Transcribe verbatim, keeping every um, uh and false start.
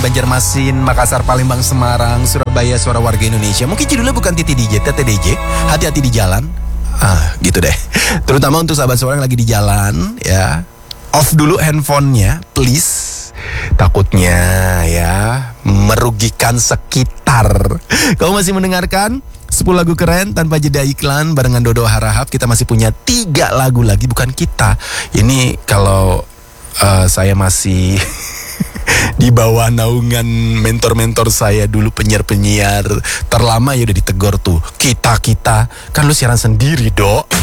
Banjarmasin, Makassar, Palembang, Semarang, Surabaya, suara warga Indonesia. Mungkin judulnya bukan Titi D J, T T D J, hati-hati di jalan. Ah, gitu deh. Terutama untuk sahabat suara yang lagi di jalan, ya. Off dulu handphonenya, please. Takutnya ya merugikan sekitar. Kamu masih mendengarkan sepuluh lagu keren tanpa jeda iklan barengan Dodo Harahap. Kita masih punya tiga lagu lagi, bukan kita. Ini kalau uh, saya masih di bawah naungan mentor-mentor saya dulu, penyiar-penyiar terlama ya udah ditegur tuh. Kita-kita, kan lu siaran sendiri, Dok.